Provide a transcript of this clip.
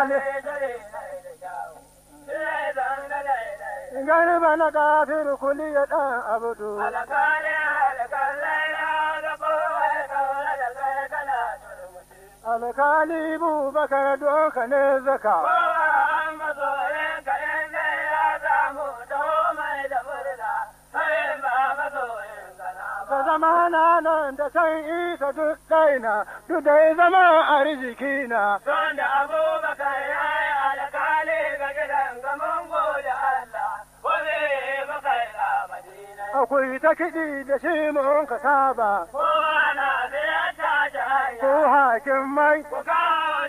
Gani bana kafin kuli ya ɗan abudu. Alkali Bubakar doka ne zaka. Ka zama na nan da can isa duk ɗaina, duk dai zama arziki na. Son da Abubakar ya yi alkali ga gidan gaman gode Allah, wani bakai a Madina. Akwai ta kiɗi da shi mun ka saba. Kowa na ziyarta jihar. Ko hakin mai.